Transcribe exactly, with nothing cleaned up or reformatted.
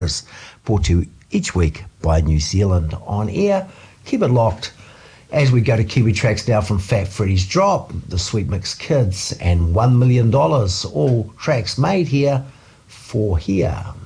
is brought to you each week by New Zealand On Air. Keep it locked as we go to Kiwi tracks now from Fat Freddy's Drop, the Sweet Mix Kids, and one million dollars. All tracks made here for here.